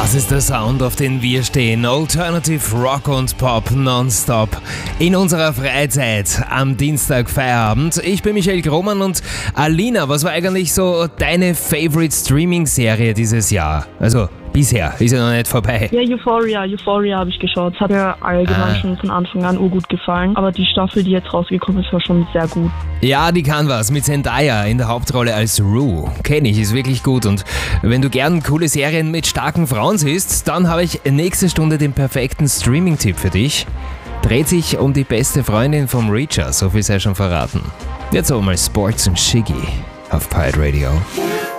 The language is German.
Das ist der Sound, auf den wir stehen. Alternative Rock und Pop nonstop. In unserer Freizeit am Dienstag Feierabend. Ich bin Michael Grohmann und Alina, was war eigentlich so deine Favorite Streaming-Serie dieses Jahr? Also bisher, ist ja noch nicht vorbei. Ja, Euphoria habe ich geschaut. Es hat mir allgemein schon von Anfang an urgut gefallen. Aber die Staffel, die jetzt rausgekommen ist, war schon sehr gut. Ja, die kann was. Mit Zendaya in der Hauptrolle als Rue. Kenn ich, ist wirklich gut. Und wenn du gern coole Serien mit starken Frauen siehst, dann habe ich nächste Stunde den perfekten Streaming-Tipp für dich. Dreht sich um die beste Freundin vom Reacher, so viel sei schon verraten. Jetzt aber mal Sports und Shiggy auf Pirate Radio.